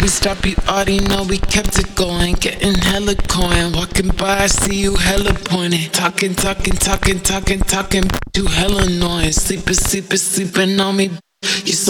We stop, you already know we kept it going. Getting hella coin. Walking by, I see you hella pointing. Talking, talking. You hella annoying. Sleeping on me. You so